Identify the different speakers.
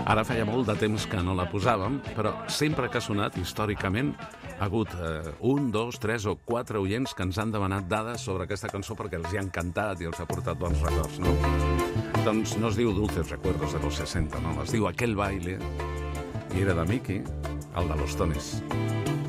Speaker 1: Ara feia molt de temps que no la posàvem, però sempre que ha sonat, històricament, ha hagut 1, 2, 3 o 4 oients que ens han demanat dades sobre aquesta cançó perquè els hi ha encantat i els ha portat bons records, no? Doncs no es diu Dulces Recuerdos de los 60, no? Es diu Aquel baile, i era de Mickey, el de los Tones.